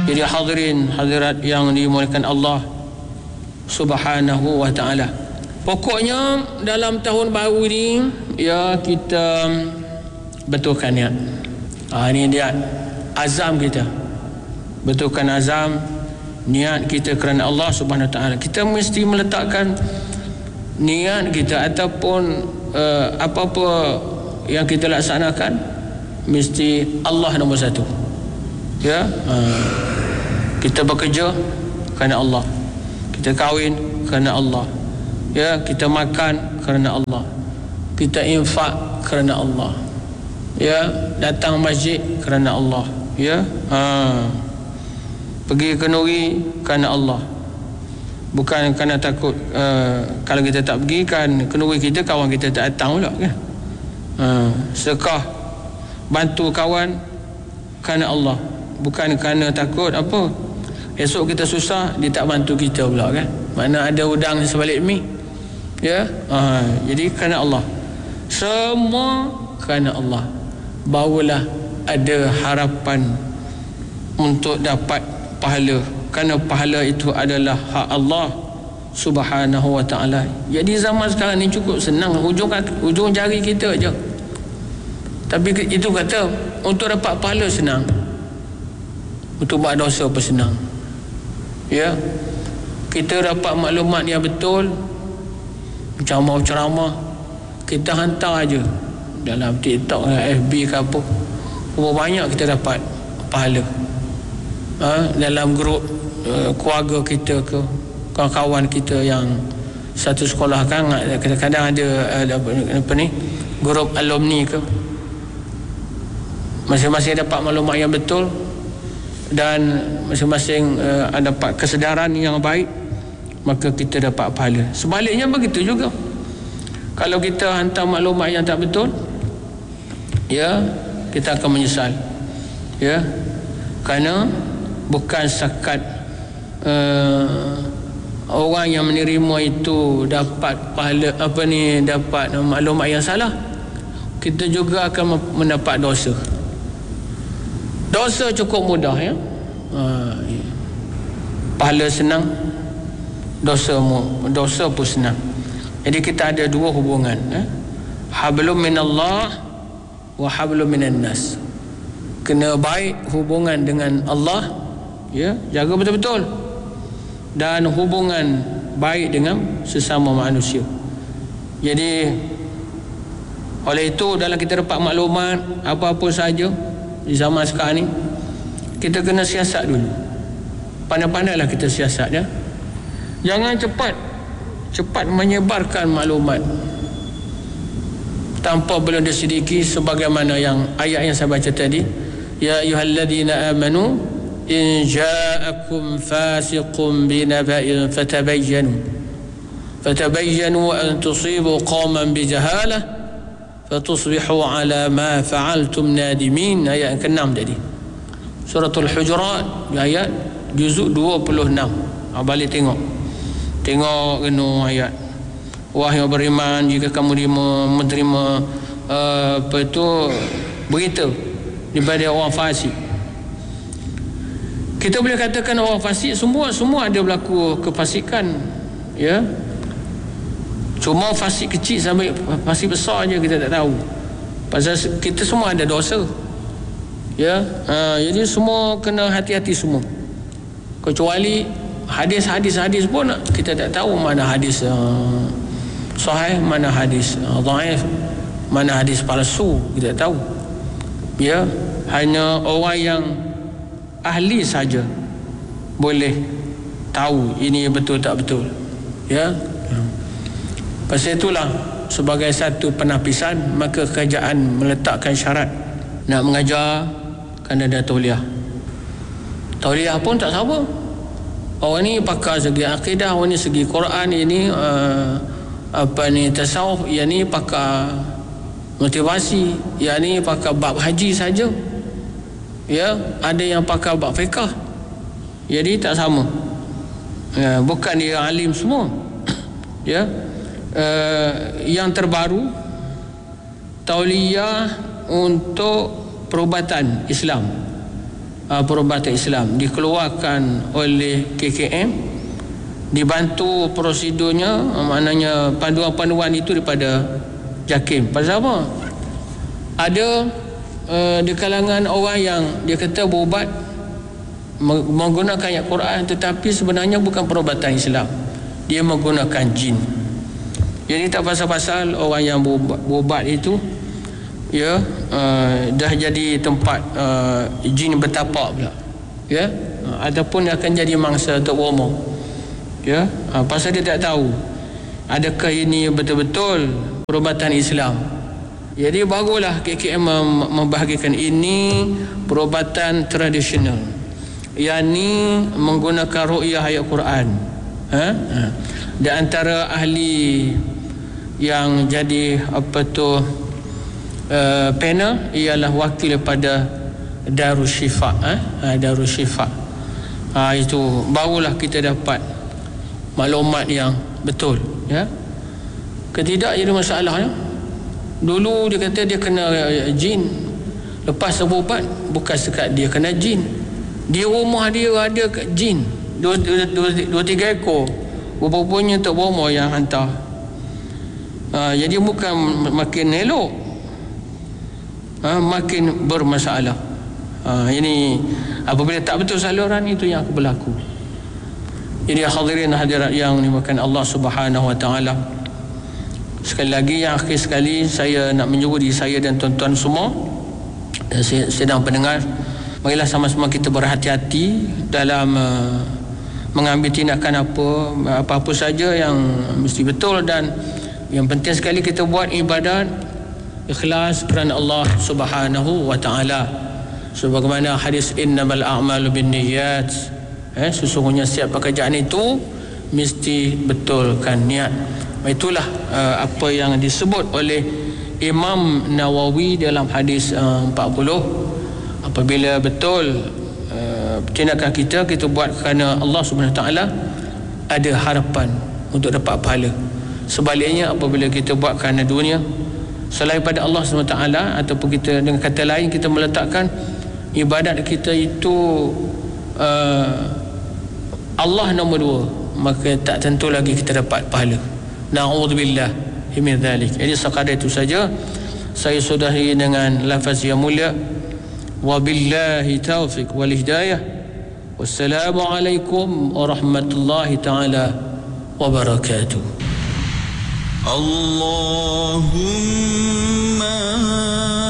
Jadi hadirin hadirat yang dimuliakan Allah Subhanahu wa ta'ala, pokoknya dalam tahun baru ini ya kita betulkan niat. Ini dia azam kita. Betulkan azam niat kita kerana Allah Subhanahu wa ta'ala. Kita mesti meletakkan niat kita ataupun apa-apa yang kita laksanakan mesti Allah nombor satu. Ya, kita bekerja kerana Allah, kita kahwin kerana Allah, ya, kita makan kerana Allah, kita infak kerana Allah, ya, datang masjid kerana Allah, ya, pergi ke nuri kerana Allah, bukan kerana takut kalau kita tak pergi kan ke nuri kita kawan kita tak datang pula kan. Sedekah bantu kawan kerana Allah, bukan kerana takut apa esok kita susah dia tak bantu kita pula kan, mana ada udang sebalik mi, ya. Jadi kerana Allah, semua kerana Allah, barulah ada harapan untuk dapat pahala, kerana pahala itu adalah hak Allah Subhanahu wa ta'ala. Jadi zaman sekarang ni cukup senang, ujung jari kita je. Tapi itu kata untuk dapat pahala senang, untuk buat dosa pun senang. Ya, kita dapat maklumat yang betul, ceramah-ceramah kita hantar aja dalam TikTok, FB ke apa, banyak kita dapat pahala. Dalam grup keluarga kita ke kawan-kawan kita yang satu sekolah kan, kadang-kadang ada apa ni, grup alumni ke, masing-masing dapat maklumat yang betul dan masing-masing dapat kesedaran yang baik, maka kita dapat pahala. Sebaliknya begitu juga, kalau kita hantar maklumat yang tak betul, ya, kita akan menyesal, ya, kerana bukan sekat orang yang menerima itu dapat pahala dapat maklumat yang salah, kita juga akan mendapat dosa. Dosa cukup mudah, ya. Pahala senang, dosa pun senang. Jadi kita ada dua hubungan, hablum minallah wa hablum minan nas. Kena baik hubungan dengan Allah, ya, jaga betul-betul, dan hubungan baik dengan sesama manusia. Jadi oleh itu dalam kita dapat maklumat apa-apa saja di zaman sekarang ni, kita kena siasat dulu. Pandai-pandailah kita siasat, ya. Jangan cepat menyebarkan maklumat tanpa belum disediki, sebagaimana yang ayat yang saya baca tadi, ya ayyuhalladzina amanu in ja'akum fasiqun binaba'in fatabayyanu an tusibu qauman bijahalah fatusbihu ala ma fa'altum nadimin. Ayat ke-6 tadi, Suratul Hujurat, ayat juzuk 26. Balik tengok kena ayat. Wahai yang beriman, jika kamu menerima berita daripada orang fasik. Kita boleh katakan orang fasik semua ada berlaku kefasikan, ya. Cuma fasik kecil sampai fasik besar je kita tak tahu. Pasal kita semua ada dosa, ya. Jadi semua kena hati-hati semua. Kecuali hadis pun kita tak tahu mana hadis sahih, mana hadis dhaif, mana hadis palsu, kita tak tahu, ya. Hanya orang yang ahli saja boleh tahu ini betul tak betul, ya. Pasal itulah sebagai satu penapisan, maka kerajaan meletakkan syarat nak mengajar kena ada tauliah. Tauliah pun tak sama. Orang ni pakar segi akidah, orang ni segi Quran, ini tasawuf, yang ni pakar motivasi, yang ni pakar bab haji saja, ya. Ada yang pakar bab fiqh. Jadi tak sama, ya, bukan dia alim semua, ya. Yang terbaru, tauliyah untuk perubatan Islam, perubatan Islam, dikeluarkan oleh KKM, dibantu prosedurnya, maknanya panduan-panduan itu daripada JAKIM. Pasal apa? Ada di kalangan orang yang dia kata berubat menggunakan ayat Quran, tetapi sebenarnya bukan perubatan Islam, dia menggunakan jin. Jadi tak pasal-pasal orang yang berubat itu dah jadi tempat jin bertapak pula, ataupun akan jadi mangsa untuk bomoh, pasal dia tak tahu adakah ini betul-betul perubatan Islam. Jadi barulah KKM membahagikan ini perubatan tradisional, yang ni menggunakan ru'yah ayat Quran. Di antara ahli yang jadi panel ialah wakil pada Darusshifa. Darusshifa. Itu barulah kita dapat maklumat yang betul, Ketidak jadi masalahnya. Dulu dia kata dia kena jin, lepas berubat bukan sekat dia kena jin, di rumah dia ada jin 2-3 ekor, rupanya Tok Bomo yang hantar. Jadi bukan makin elok, makin bermasalah. Ini apabila tak betul saluran itu yang berlaku. Jadi hadirin hadirat yang dimuliakan Allah Subhanahu wa taala, sekali lagi yang akhir sekali saya nak menyuruh diri saya dan tuan-tuan semua dan sedang pendengar, marilah sama-sama kita berhati-hati dalam mengambil tindakan apa-apa saja yang mesti betul, dan yang penting sekali kita buat ibadat ikhlas kerana Allah Subhanahu wa taala. Sebagaimana hadis innamal a'malu binniyat, sesungguhnya setiap pekerjaan itu mesti betulkan niat. Itulah apa yang disebut oleh Imam Nawawi dalam hadis 40. Apabila betul tindakan kita buat kerana Allah Subhanahu taala, ada harapan untuk dapat pahala. Sebaliknya apabila kita buat kerana dunia selain pada Allah Subhanahu taala, ataupun kita dengan kata lain kita meletakkan ibadat kita itu Allah nombor 2, maka tak tentu lagi kita dapat pahala. Na'udzubillah min dzalik. Jadi sekadar itu saja saya sudahi dengan lafaz yang mulia, wabillahi taufiq wal hidayah. Wassalamualaikum warahmatullahi taala wabarakatuh. Allahumma